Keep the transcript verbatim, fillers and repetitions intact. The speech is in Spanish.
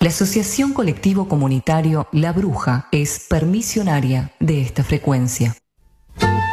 La Asociación Colectivo Comunitario La Bruja es permisionaria de esta frecuencia.